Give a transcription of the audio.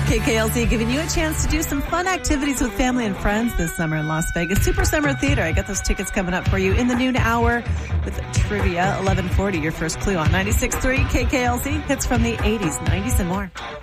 KKLZ giving you a chance to do some fun activities with family and friends this summer in Las Vegas. Super Summer Theater. I got those tickets coming up for you in the noon hour with trivia. 11:40, your first clue on 96.3 KKLZ. Hits from the 80s, 90s, and more.